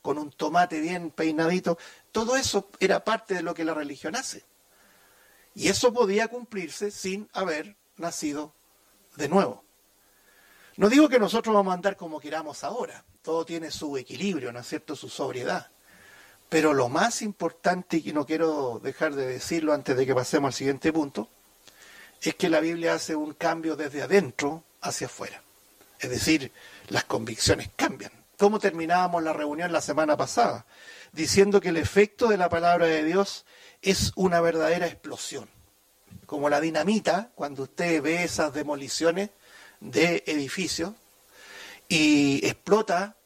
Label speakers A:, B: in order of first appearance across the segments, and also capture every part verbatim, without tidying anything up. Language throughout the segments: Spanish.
A: con un tomate bien peinadito. Todo eso era parte de lo que la religión hace. Y eso podía cumplirse sin haber nacido de nuevo. No digo que nosotros vamos a andar como queramos ahora. Todo tiene su equilibrio, ¿no es cierto?, su sobriedad. Pero lo más importante, y no quiero dejar de decirlo antes de que pasemos al siguiente punto, es que la Biblia hace un cambio desde adentro hacia afuera. Es decir, las convicciones cambian. ¿Cómo terminábamos la reunión la semana pasada? Diciendo que el efecto de la palabra de Dios es una verdadera explosión. Como la dinamita, cuando usted ve esas demoliciones de edificios y explota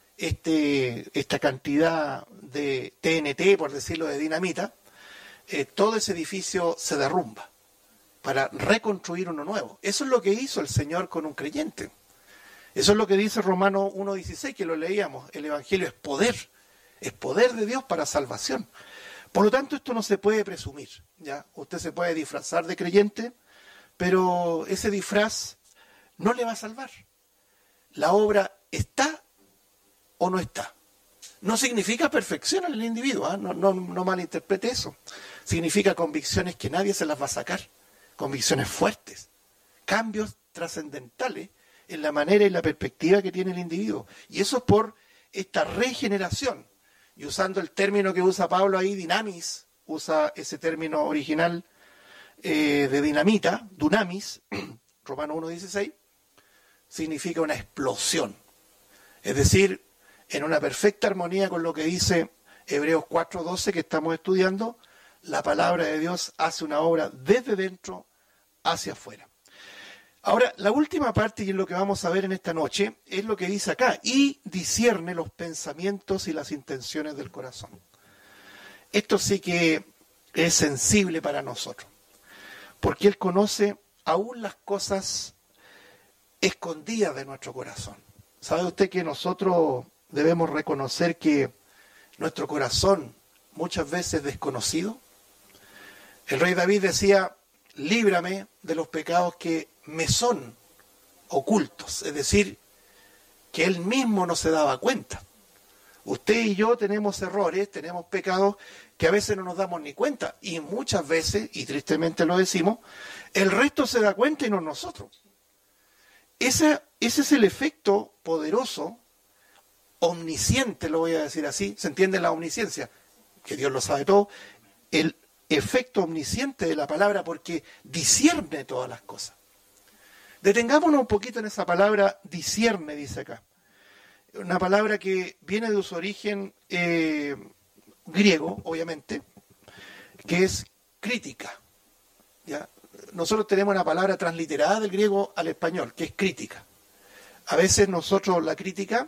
A: este, esta cantidad de T N T, por decirlo, de dinamita, eh, todo ese edificio se derrumba para reconstruir uno nuevo. Eso es lo que hizo el Señor con un creyente. Eso es lo que dice Romanos uno dieciséis, que lo leíamos. El Evangelio es poder, es poder de Dios para salvación. Por lo tanto, esto no se puede presumir, ¿ya? Usted se puede disfrazar de creyente, pero ese disfraz no le va a salvar. La obra está o no está. No significa perfección en el individuo, ¿eh? no, no, no malinterprete eso. Significa convicciones que nadie se las va a sacar, convicciones fuertes, cambios trascendentales en la manera y la perspectiva que tiene el individuo. Y eso es por esta regeneración. Y usando el término que usa Pablo ahí, dinamis, usa ese término original eh, de dinamita, dunamis, Romanos uno dieciséis, significa una explosión. Es decir, en una perfecta armonía con lo que dice Hebreos cuatro doce que estamos estudiando, la palabra de Dios hace una obra desde dentro hacia afuera. Ahora, la última parte, y es lo que vamos a ver en esta noche, es lo que dice acá, y discierne los pensamientos y las intenciones del corazón. Esto sí que es sensible para nosotros, porque Él conoce aún las cosas escondidas de nuestro corazón. ¿Sabe usted que nosotros debemos reconocer que nuestro corazón muchas veces es desconocido? El rey David decía, líbrame de los pecados que me son ocultos, es decir, que él mismo no se daba cuenta. Usted y yo tenemos errores, tenemos pecados que a veces no nos damos ni cuenta, y muchas veces, y tristemente lo decimos, el resto se da cuenta y no nosotros. Ese, ese es el efecto poderoso, omnisciente, lo voy a decir así, ¿se entiende la omnisciencia? Que Dios lo sabe todo, el efecto omnisciente de la palabra, porque discierne todas las cosas. Detengámonos un poquito en esa palabra discierne, dice acá. Una palabra que viene de su origen eh, griego, obviamente, que es crítica. ¿Ya? Nosotros tenemos una palabra transliterada del griego al español, que es crítica. A veces nosotros la crítica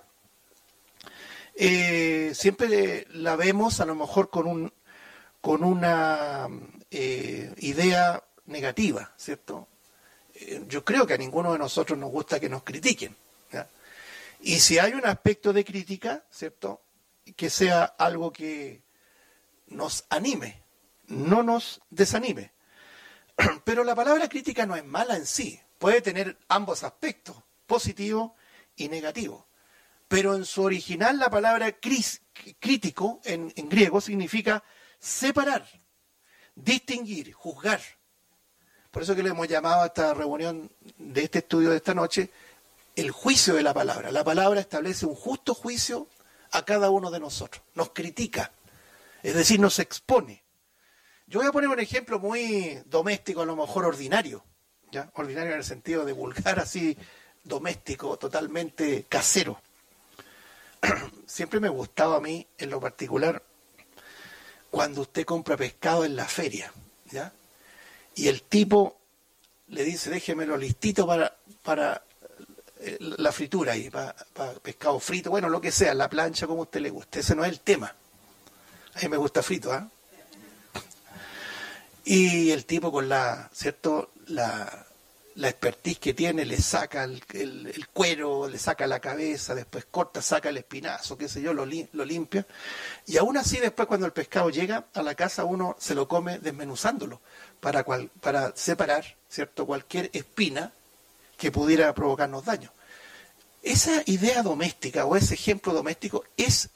A: eh, siempre la vemos a lo mejor con, un, con una eh, idea negativa, ¿cierto? Yo creo que a ninguno de nosotros nos gusta que nos critiquen, ¿ya? Y si hay un aspecto de crítica, ¿cierto?, que sea algo que nos anime, no nos desanime. Pero la palabra crítica no es mala en sí, puede tener ambos aspectos, positivo y negativo. Pero en su original la palabra cris, crítico en, en griego significa separar, distinguir, juzgar. Por eso que le hemos llamado a esta reunión de este estudio de esta noche el juicio de la palabra. La palabra establece un justo juicio a cada uno de nosotros. Nos critica, es decir, nos expone. Yo voy a poner un ejemplo muy doméstico, a lo mejor ordinario, ¿ya? Ordinario en el sentido de vulgar, así, doméstico, totalmente casero. Siempre me gustaba a mí, en lo particular, cuando usted compra pescado en la feria, ¿ya? Y el tipo le dice, déjemelo listito para, para la fritura ahí, para, para pescado frito, bueno, lo que sea, la plancha, como a usted le guste. Ese no es el tema. A mí me gusta frito, ¿ah? ¿eh? Y el tipo con la, ¿cierto? La, la expertise que tiene, le saca el, el, el cuero, le saca la cabeza, después corta, saca el espinazo, qué sé yo, lo, li, lo limpia. Y aún así, después cuando el pescado llega a la casa, uno se lo come desmenuzándolo para, cual, para separar, ¿cierto?, cualquier espina que pudiera provocarnos daño. Esa idea doméstica o ese ejemplo doméstico es